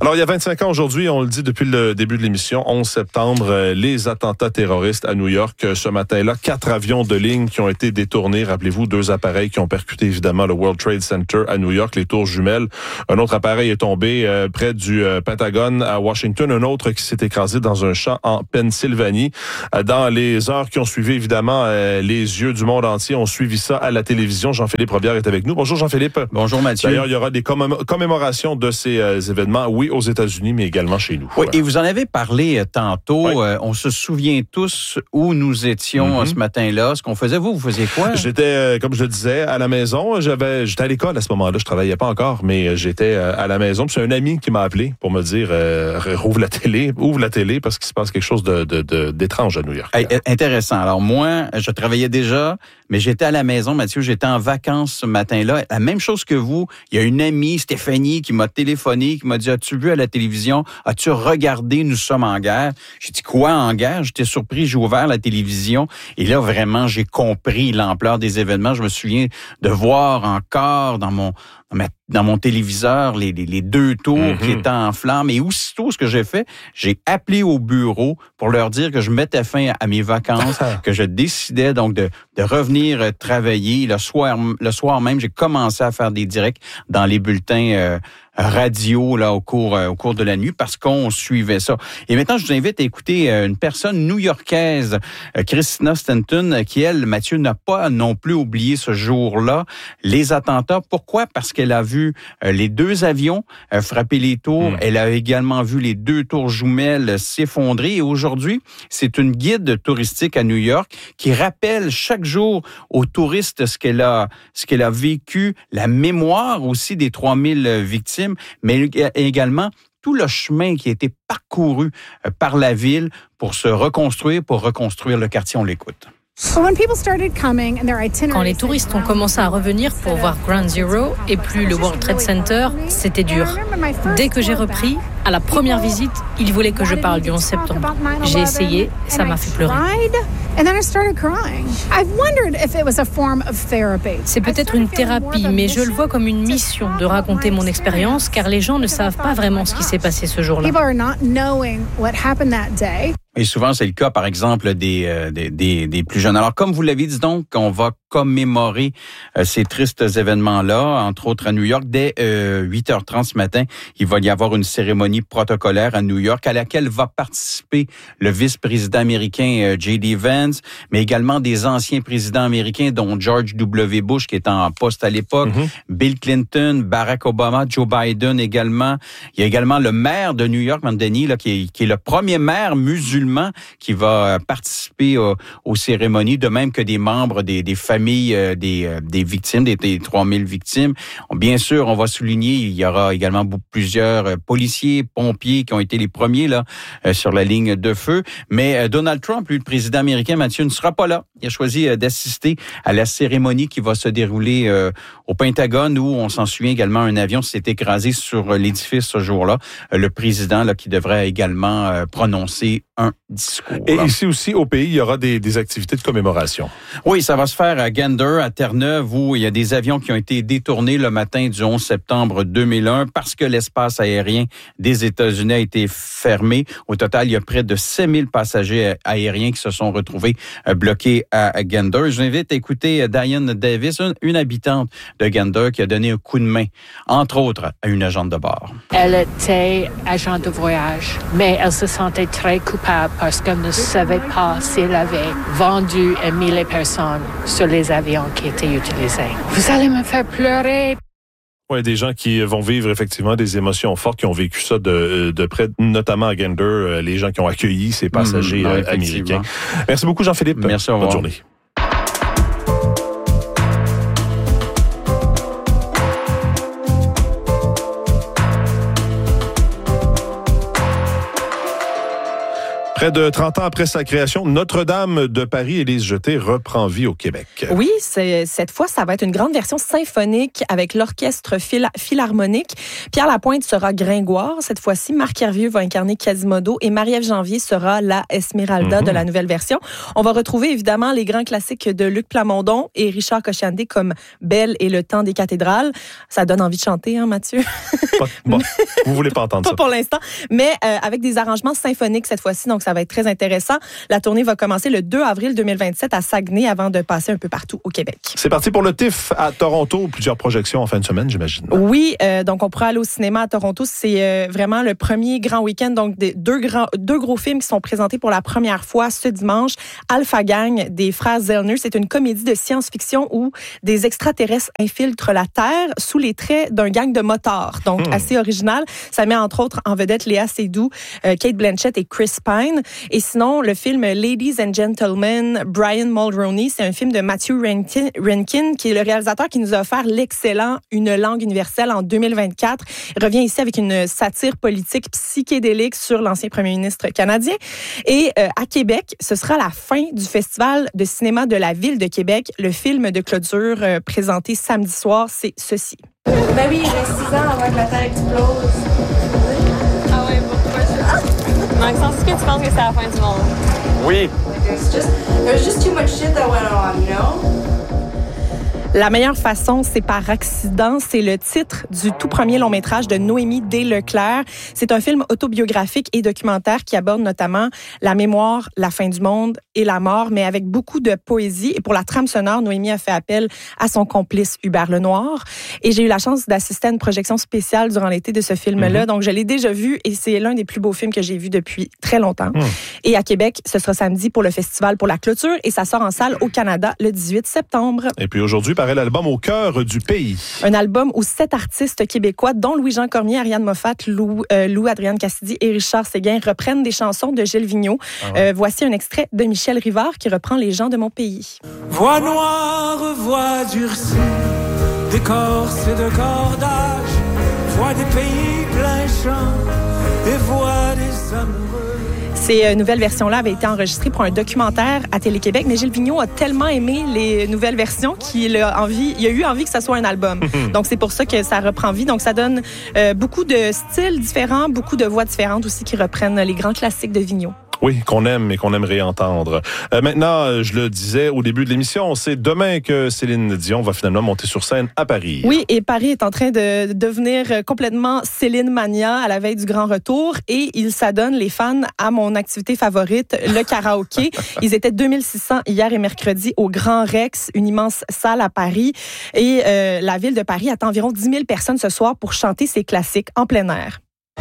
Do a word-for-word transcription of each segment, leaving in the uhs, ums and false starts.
Alors, il y a vingt-cinq ans aujourd'hui, on le dit depuis le début de l'émission, onze septembre, euh, les attentats terroristes à New York. Ce matin-là, quatre avions de ligne qui ont été détournés. Rappelez-vous, deux appareils qui ont percuté évidemment le World Trade Center à New York, les tours jumelles. Un autre appareil est tombé euh, près du euh, Pentagone à Washington. Un autre qui s'est écrasé dans un champ en Pennsylvanie. Euh, dans les heures qui ont suivi, évidemment, euh, les yeux du monde entier ont suivi ça à la télévision. Jean-Philippe Robillard est avec nous. Bonjour Jean-Philippe. Bonjour Mathieu. D'ailleurs, il y aura des commém- commémorations de ces euh, événements, oui, aux États-Unis, mais également chez nous. Oui, et vous en avez parlé euh, tantôt. Oui. Euh, on se souvient tous où nous étions mm-hmm. ce matin-là, ce qu'on faisait. Vous, vous faisiez quoi? J'étais, euh, comme je le disais, à la maison. J'avais, j'étais à l'école à ce moment-là. Je travaillais pas encore, mais j'étais euh, à la maison. Puis c'est un ami qui m'a appelé pour me dire euh, rouvre la télé, ouvre la télé parce qu'il se passe quelque chose de, de, de, d'étrange à New York. Hey, intéressant. Alors moi, je travaillais déjà, mais j'étais à la maison, Mathieu. J'étais en vacances ce matin-là. La même chose que vous. Il y a une amie, Stéphanie, qui m'a téléphoné, qui m'a dit, as-tu vu à la télévision? As-tu regardé Nous sommes en guerre? J'ai dit, quoi en guerre? J'étais surpris, j'ai ouvert la télévision et là, vraiment, j'ai compris l'ampleur des événements. Je me souviens de voir encore dans mon dans, ma, dans mon téléviseur les, les, les deux tours mm-hmm. qui étaient en flammes. Et aussitôt, ce que j'ai fait, j'ai appelé au bureau pour leur dire que je mettais fin à mes vacances, que je décidais donc de, de revenir travailler. Le soir, le soir même, j'ai commencé à faire des directs dans les bulletins euh, radio là au cours euh, au cours de la nuit parce qu'on suivait ça. Et maintenant, je vous invite à écouter euh, une personne new-yorkaise, euh, Christina Stanton, qui, elle, Mathieu, n'a pas non plus oublié ce jour-là les attentats. Pourquoi? Parce qu'elle a vu euh, les deux avions euh, frapper les tours. Mmh. Elle a également vu les deux tours jumelles s'effondrer. Et aujourd'hui, c'est une guide touristique à New York qui rappelle chaque jour aux touristes ce qu'elle a, ce qu'elle a vécu, la mémoire aussi des trois mille victimes, mais également tout le chemin qui a été parcouru par la ville pour se reconstruire, pour reconstruire le quartier. On l'écoute. Quand les touristes ont commencé à revenir pour voir Ground Zero et plus le World Trade Center, c'était dur. Dès que j'ai repris, à la première visite, ils voulaient que je parle du onze septembre. J'ai essayé, ça m'a fait pleurer. C'est peut-être une thérapie, mais je le vois comme une mission de raconter mon expérience, car les gens ne savent pas vraiment ce qui s'est passé ce jour-là. Et souvent, c'est le cas, par exemple, des, euh, des, des, des plus jeunes. Alors, comme vous l'avez dit donc, on va commémorer euh, ces tristes événements-là, entre autres à New York. Dès euh, huit heures trente ce matin, il va y avoir une cérémonie protocolaire à New York à laquelle va participer le vice-président américain euh, J D Vance, mais également des anciens présidents américains, dont George W. Bush, qui est en poste à l'époque, mm-hmm. Bill Clinton, Barack Obama, Joe Biden également. Il y a également le maire de New York, Mandani, là, qui, est, qui est le premier maire musulman qui va participer aux, aux cérémonies, de même que des membres des, des familles euh, des, euh, des victimes, des, des trois mille victimes. Bien sûr, on va souligner, il y aura également plusieurs euh, policiers, pompiers qui ont été les premiers là euh, sur la ligne de feu. Mais euh, Donald Trump, lui, le président américain, Mathieu, ne sera pas là. Il a choisi euh, d'assister à la cérémonie qui va se dérouler euh, au Pentagone, où on s'en souvient également, un avion s'est écrasé sur l'édifice ce jour-là. Euh, le président là qui devrait également euh, prononcer un discours. Et ici aussi, au pays, il y aura des, des activités de commémoration. Oui, ça va se faire à Gander, à Terre-Neuve, où il y a des avions qui ont été détournés le matin du onze septembre deux mille un parce que l'espace aérien des États-Unis a été fermé. Au total, il y a près de sept mille passagers aériens qui se sont retrouvés bloqués à Gander. Je vous invite à écouter Diane Davis, une, une habitante de Gander, qui a donné un coup de main, entre autres, à une agente de bord. Elle était agente de voyage, mais elle se sentait très coupable parce qu'elle ne savait pas s'il avait vendu et mis les personnes sur les avions qui étaient utilisés. Vous allez me faire pleurer. Oui, des gens qui vont vivre effectivement des émotions fortes, qui ont vécu ça de, de près, notamment à Gander, les gens qui ont accueilli ces passagers mmh, non, américains. Merci beaucoup, Jean-Philippe. Merci, au revoir. Bonne journée. Près de trente ans après sa création, Notre-Dame de Paris, Élise Jeté, reprend vie au Québec. Oui, c'est, cette fois, ça va être une grande version symphonique avec l'orchestre phil- philharmonique. Pierre Lapointe sera Gringoire. Cette fois-ci, Marc Hervieux va incarner Quasimodo et Marie-Ève Janvier sera la Esmeralda mm-hmm. de la nouvelle version. On va retrouver évidemment les grands classiques de Luc Plamondon et Richard Cochiandé comme Belle et le temps des cathédrales. Ça donne envie de chanter, hein, Mathieu? Pas, bon, vous voulez pas entendre pas ça? Pas pour l'instant, mais euh, avec des arrangements symphoniques cette fois-ci, donc ça va être très intéressant. La tournée va commencer le deux avril deux mille vingt-sept à Saguenay avant de passer un peu partout au Québec. C'est parti pour le T I F à Toronto. Plusieurs projections en fin de semaine, j'imagine. Oui, euh, donc on pourra aller au cinéma à Toronto. C'est euh, vraiment le premier grand week-end. Donc des, deux, grands, deux gros films qui sont présentés pour la première fois ce dimanche. Alpha Gang des frères Zellner. C'est une comédie de science-fiction où des extraterrestres infiltrent la Terre sous les traits d'un gang de motards. Donc hmm. assez original. Ça met entre autres en vedette Léa Seydoux, euh, Kate Blanchett et Chris Pine. Et sinon, le film Ladies and Gentlemen, Brian Mulroney, c'est un film de Matthew Rankin, Rankin, qui est le réalisateur qui nous a offert l'excellent Une langue universelle en deux mille vingt-quatre. Il revient ici avec une satire politique psychédélique sur l'ancien premier ministre canadien. Et euh, à Québec, ce sera la fin du Festival de cinéma de la Ville de Québec. Le film de clôture euh, présenté samedi soir, c'est ceci. Ben oui, il reste six ans avant que la Terre explose. Ah ouais, pourquoi ça? Maxence, est-ce que tu penses que c'est la fin du monde? Oui. There's just, there's just too much shit that went on, you know? La meilleure façon, c'est par accident. C'est le titre du tout premier long métrage de Noémie Desleclerc. C'est un film autobiographique et documentaire qui aborde notamment la mémoire, la fin du monde et la mort, mais avec beaucoup de poésie. Et pour la trame sonore, Noémie a fait appel à son complice Hubert Lenoir. Et j'ai eu la chance d'assister à une projection spéciale durant l'été de ce film-là. Mm-hmm. Donc, je l'ai déjà vu et c'est l'un des plus beaux films que j'ai vu depuis très longtemps. Mm. Et à Québec, ce sera samedi pour le festival pour la clôture et ça sort en salle au Canada le dix-huit septembre. Et puis aujourd'hui, paraît l'album Au cœur du pays. Un album où sept artistes québécois, dont Louis-Jean Cormier, Ariane Moffat, Lou, euh, Lou Adrienne Cassidy et Richard Séguin, reprennent des chansons de Gilles Vigneault. Ah ouais. euh, voici un extrait de Michel Rivard qui reprend Les gens de mon pays. Voix noire, voix durcie, d'écorce et de cordage, voix des pays plein champ, et voix des amoureux. Ces nouvelles versions-là avaient été enregistrées pour un documentaire à Télé-Québec, mais Gilles Vigneault a tellement aimé les nouvelles versions qu'il a envie, il a eu envie que ça soit un album. Donc c'est pour ça que ça reprend vie. Donc ça donne euh, beaucoup de styles différents, beaucoup de voix différentes aussi qui reprennent les grands classiques de Vigneault. Oui, qu'on aime et qu'on aimerait entendre. Euh, maintenant, je le disais au début de l'émission, c'est demain que Céline Dion va finalement monter sur scène à Paris. Oui, et Paris est en train de devenir complètement Céline Mania à la veille du grand retour et il s'adonne, les fans, à mon activité favorite, le karaoké. Ils étaient deux mille six cents hier et mercredi au Grand Rex, une immense salle à Paris. Et euh, la ville de Paris attend environ dix mille personnes ce soir pour chanter ses classiques en plein air.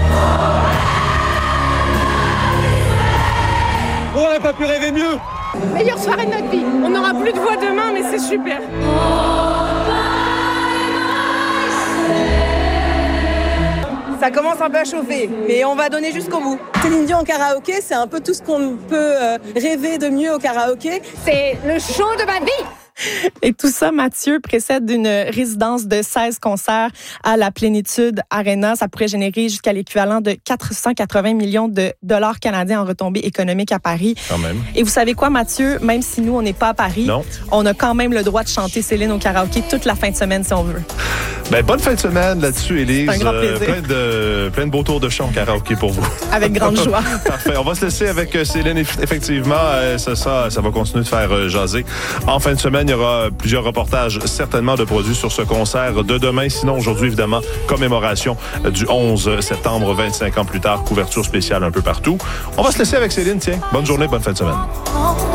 On n'aurait pas pu rêver mieux. Meilleure soirée de notre vie. On n'aura plus de voix demain, mais c'est super. Ça commence un peu à chauffer, mais on va donner jusqu'au bout. Céline Dion en karaoké, c'est un peu tout ce qu'on peut rêver de mieux au karaoké. C'est le show de ma vie. Et tout ça, Mathieu, précède d'une résidence de seize concerts à la Plénitude Arena. Ça pourrait générer jusqu'à l'équivalent de quatre cent quatre-vingts millions de dollars canadiens en retombées économiques à Paris. Quand même. Et vous savez quoi, Mathieu? Même si nous, on n'est pas à Paris, non. on a quand même le droit de chanter Céline au karaoké toute la fin de semaine, si on veut. Ben, bonne fin de semaine là-dessus, Élise. C'est un grand plaisir. Euh, plein, de, plein de beaux tours de chant karaoké pour vous. Avec grande joie. Parfait. On va se laisser avec Céline. Effectivement, ça, ça, ça va continuer de faire jaser. En fin de semaine, il y aura plusieurs reportages certainement de produits sur ce concert de demain. Sinon, aujourd'hui, évidemment, commémoration du onze septembre, vingt-cinq ans plus tard, couverture spéciale un peu partout. On va se laisser avec Céline, tiens. Bonne journée, bonne fin de semaine.